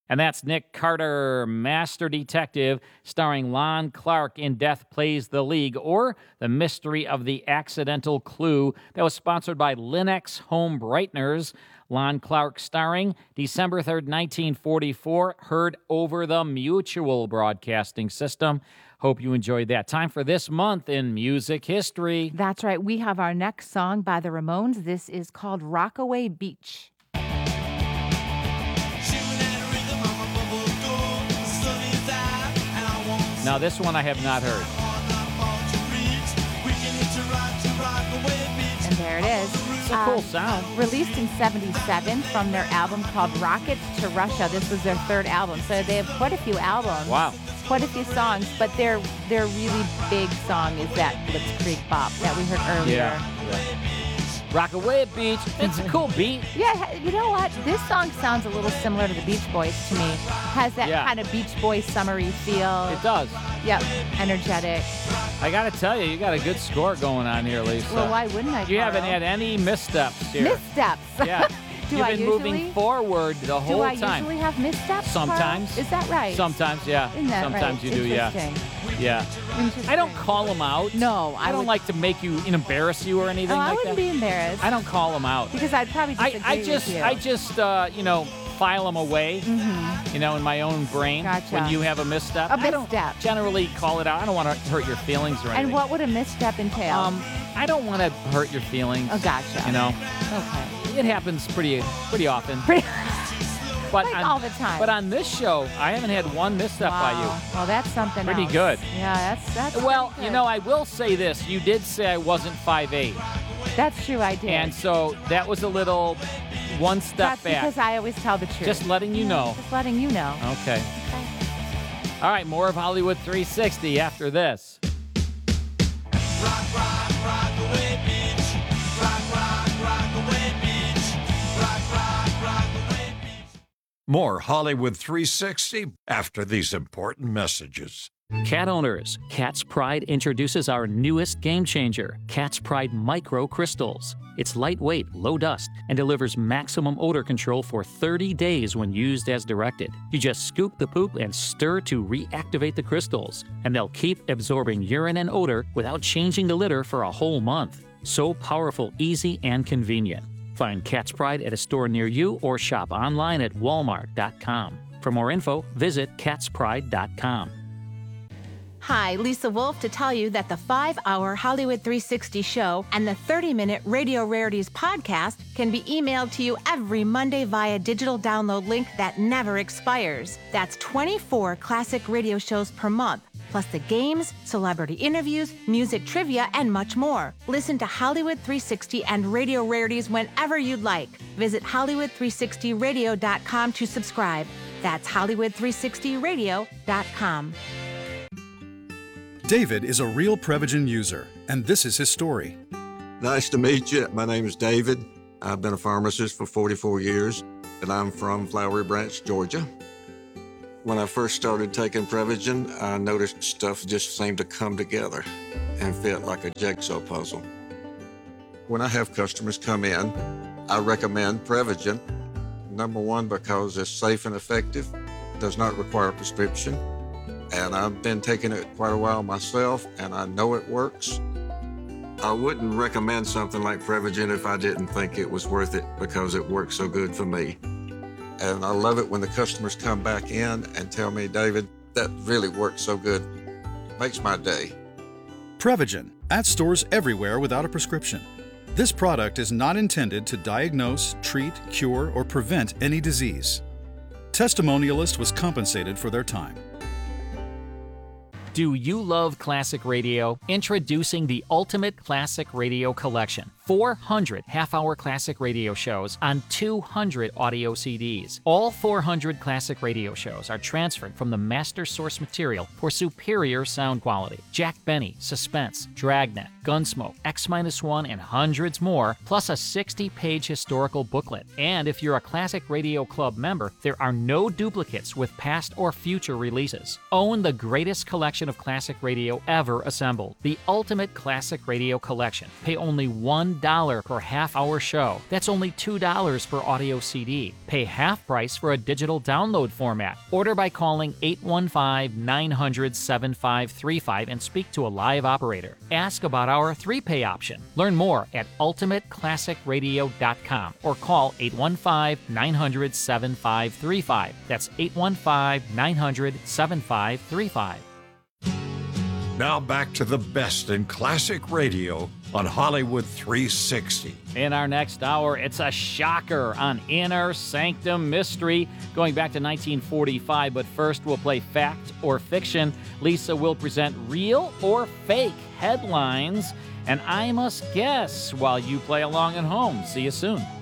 And that's Nick Carter, Master Detective, starring Lon Clark in Death Plays the League, or The Mystery of the Accidental Clue. That was sponsored by Linux Home Brighteners. Lon Clark starring December 3rd, 1944, heard over the Mutual Broadcasting System. Hope you enjoyed that. Time for this month in music history. That's right. We have our next song by the Ramones. This is called Rockaway Beach. Now, this one I have not heard. And there it is. It's a cool sound. Released in 77 from their album called Rocket to Russia. This was their third album. So they have quite a few albums. Wow. Quite a few songs. But their really big song is that Blitzkrieg Bop that we heard earlier. Yeah. Rockaway Beach. It's a cool beat. Yeah, you know what? This song sounds a little similar to the Beach Boys to me. Has that kind of Beach Boys summery feel. It does. Yep, energetic. I got to tell you got a good score going on here, Lisa. Well, why wouldn't I, You Carl? haven't had any missteps here. Missteps. Yeah. Do You've I been usually, moving forward the whole time. Do I usually have missteps, Sometimes. Carl? Is that right? Sometimes, yeah. Isn't that Sometimes right? you do, yeah. Yeah. I don't call them out. No, I don't like to make you embarrass you or anything I like wouldn't that. be embarrassed. I don't call them out. Because I'd probably disagree with you. I just file them away, in my own brain. Gotcha. When you have a misstep. A misstep. I don't generally call it out. I don't want to hurt your feelings or anything. And what would a misstep entail? I don't want to hurt your feelings. Oh, gotcha. Okay. It happens pretty often. But like all the time. But on this show, I haven't had one misstep by you. Well, that's something Pretty else. good. Yeah, that's Well, pretty good. I will say this. You did say I wasn't 5'8". That's true, I did. And so that was a little one step That's back. because I always tell the truth. Just letting you know. Just letting you know. Okay. All right, more of Hollywood 360 after this. Rockaway Beach. Rockaway Beach. Rockaway Beach. More Hollywood 360 after these important messages. Cat owners, Cat's Pride introduces our newest game changer, Cat's Pride Micro Crystals. It's lightweight, low dust, and delivers maximum odor control for 30 days when used as directed. You just scoop the poop and stir to reactivate the crystals, and they'll keep absorbing urine and odor without changing the litter for a whole month. So powerful, easy, and convenient. Find Cat's Pride at a store near you or shop online at walmart.com. For more info, visit catspride.com. Hi, Lisa Wolf to tell you that the 5-hour Hollywood 360 show and the 30-minute Radio Rarities podcast can be emailed to you every Monday via digital download link that never expires. That's 24 classic radio shows per month, plus the games, celebrity interviews, music trivia, and much more. Listen to Hollywood 360 and Radio Rarities whenever you'd like. Visit Hollywood360radio.com to subscribe. That's Hollywood360radio.com. David is a real Prevagen user, and this is his story. Nice to meet you. My name is David. I've been a pharmacist for 44 years, and I'm from Flowery Branch, Georgia. When I first started taking Prevagen, I noticed stuff just seemed to come together and fit like a jigsaw puzzle. When I have customers come in, I recommend Prevagen. Number one, because it's safe and effective, does not require a prescription. And I've been taking it quite a while myself, and I know it works. I wouldn't recommend something like Prevagen if I didn't think it was worth it because it works so good for me. And I love it when the customers come back in and tell me, David, that really works so good. Makes my day. Prevagen, at stores everywhere without a prescription. This product is not intended to diagnose, treat, cure, or prevent any disease. Testimonialist was compensated for their time. Do you love classic radio? Introducing the Ultimate Classic Radio Collection. 400 half-hour classic radio shows on 200 audio CDs. All 400 classic radio shows are transferred from the master source material for superior sound quality. Jack Benny, Suspense, Dragnet, Gunsmoke, X-1, and hundreds more, plus a 60-page historical booklet. And if you're a Classic Radio Club member, there are no duplicates with past or future releases. Own the greatest collection of classic radio ever assembled. The Ultimate Classic Radio Collection. Pay only $1 $1 per half-hour show. That's only $2 per audio CD. Pay half price for a digital download format. Order by calling 815-900-7535 and speak to a live operator. Ask about our 3-pay option. Learn more at ultimateclassicradio.com or call 815-900-7535. That's 815-900-7535. Now back to the best in classic radio on Hollywood 360. In our next hour, it's a shocker on Inner Sanctum Mystery, going back to 1945. But first, we'll play Fact or Fiction. Lisa will present real or fake headlines, and I must guess while you play along at home. See you soon.